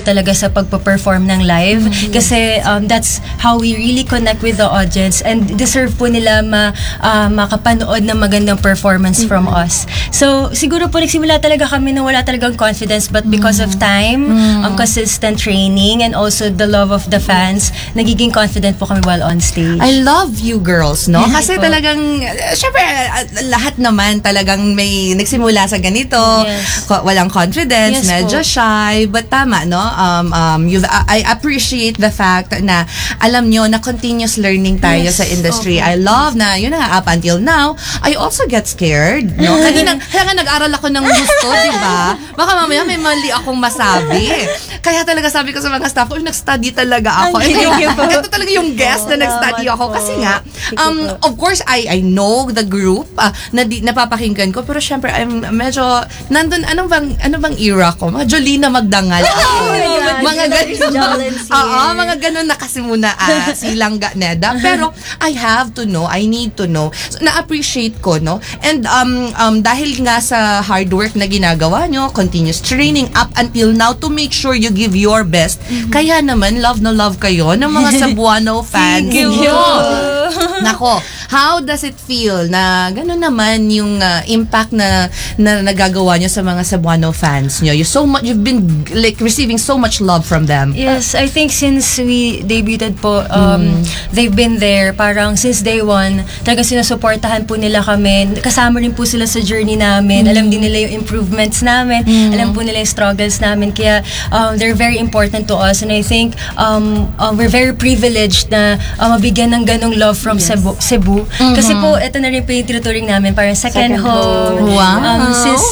talaga sa pagpa-perform ng live. Kasi that's how we really connect with the audience, and deserve po nila makapanood ng magandang performance from us. So, siguro po nagsimula talaga kami na wala talagang confidence, but because of time, consistent training, and also the love of the fans, nagiging confident po kami while on stage. I love you girls, no? Kasi talagang, syempre, lahat naman talagang may nagsimula sa ganito, walang confidence, medyo shy, but tama, no? I appreciate the fact na alam nyo na continuous learning tayo sa industry. I love na, yun na, up until now, I also get scared, no? Kaya nga nag-aral ako ng gusto, di ba? Baka mamaya may mali akong masabi. Kaya talaga sabi ko sa mga staff ko, nag-study talaga ako. Ito talaga yung guest na nag-study ako. Kasi nga, of course, I know the group na napapakinggan ko, pero syempre, I'm medyo, nandun, ano bang era ko? Mga Jolina Magdangal. Mga ganun. Mga ganun na kasi muna silang Neda. Pero, I have to know, I need to know. So, na-appreciate ko, no? And, dahil nga sa hard work na ginagawa nyo, continuous training up until now to make sure you give your best. Kaya naman, love na love kayo ng mga Cebuano fans. Nako, how does it feel na gano'n naman yung impact na nagagawa nyo sa mga Cebuano fans nyo? You've been like receiving so much love from them. Yes, I think since we debuted po, they've been there. Parang since day one, talagang sinusuportahan po nila kami. Kasama rin po sila sa journey namin. Alam din nila yung improvements namin. Alam po nila yung struggles namin. Kaya they're very important to us. And I think we're very privileged na mabigyan ng ganong love from Cebu. Kasi po, ito na rin po yung tinuturing namin. Parang second home. Wow.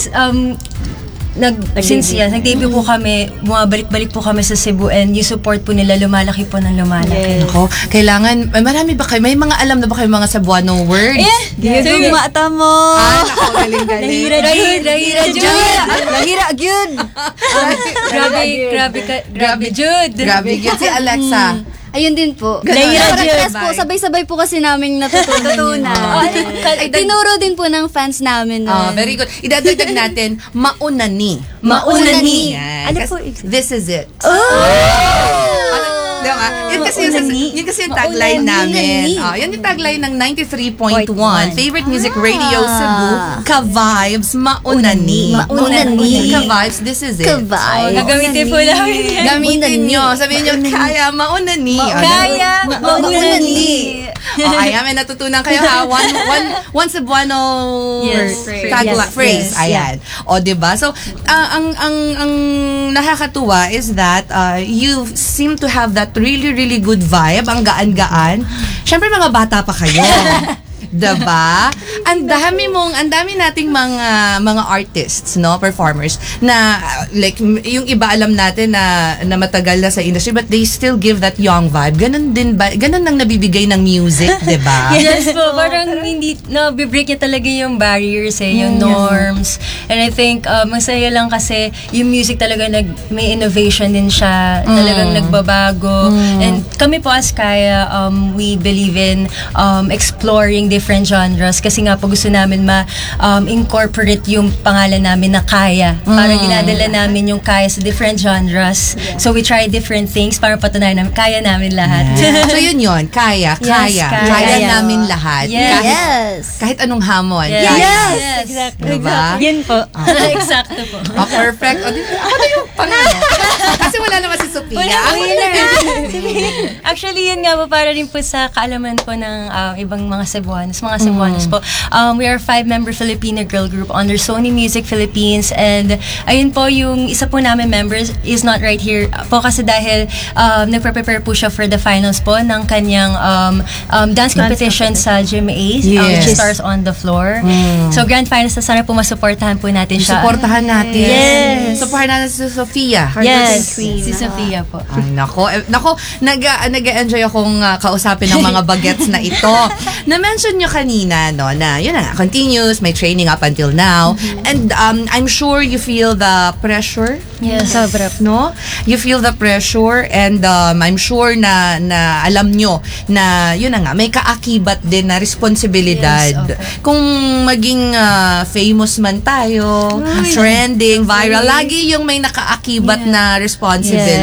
Since nag-debut po kami, bumabalik-balik po kami sa Cebu, and yung support po nila lumalaki po ng lumalaki. Ako, kailangan, marami ba kayo? May mga alam na ba kayo mga Cebuano words? Gagawin mata mo. Ako, galing-galing. Lahira, Gyud. Grabe, Jude. Grabe, Gyud. Si Alexa. Ayun din po. Parehas po, sabay-sabay po kasi namin natutunan. Tinuro din po ng fans namin. Very good. Idadagdag natin, maunani. Ano po? This is it. Diba? Yun kasi yung tagline namin. Yan yung tagline ng 93.1 Favorite Music Radio Cebu. Ka-vibes, maunani. Ka-vibes, this is it. Gagamitin po namin yan. Gamitin nyo. Sabihin nyo, kaya maunani. Kaya maunani. Ayan, may natutunan kayo ha. One Cebuano phrase. Ayan. O, diba? So, ang nakakatuwa is that you seem to have that really good vibe, ang gaan-gaan. Syempre mga bata pa kayo. Diba? Ang dami nating mga artists, no, performers na like yung iba alam natin na matagal na sa industry, but they still give that young vibe. Ganun nang nabibigay ng music, diba? Yes po, parang hindi break niya talaga yung barriers yung norms. And I think masaya lang kasi yung music talaga may innovation din siya, talagang nagbabago. And kami po as Kaya, we believe in exploring different genres, kasi nga po gusto namin incorporate yung pangalan namin na Kaya. Parang ginadala namin yung Kaya sa different genres. So we try different things para patunayan namin kaya namin lahat. So yun, Kaya. Kaya namin lahat. Kahit anong hamon. Yes, exactly. Diba? Yun po. Eksakto po. Perfect. Ako na yung pangalan. Kasi wala naman si Sophia. Actually, yun nga po, para rin po sa kaalaman po ng ibang mga Cebuanos po. We are a 5-member Filipino girl group under Sony Music Philippines, and ayun po, yung isa po namin members is not right here po kasi dahil nagpe-prepare po siya for the finals po ng kanyang dance competition sa GMA, which is Stars on the Floor. So grand finals na, sana po masuportahan po natin siya. Supportahan natin. Yes. Supportahan natin si Sophia. Yes. Si Sophia po. Ay, nako, nag-enjoy akong kausapin ng mga bagets na ito. Na-mention nyo kanina, no, na yun na, continuous, may training up until now. And I'm sure you feel the pressure. Yes. Sobra, no? You feel the pressure, and I'm sure na alam nyo na yun na nga, may kaakibat din na responsibilidad. Yes, kung maging famous man tayo, trending, viral, lagi yung may nakaakibat na responsibility.